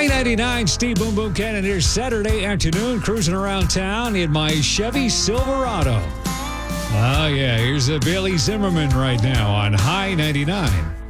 High 99, Steve Boom Boom Cannon here Saturday afternoon, cruising around town in my Chevy Silverado. Oh, yeah, here's Bailey Zimmerman right now on High 99.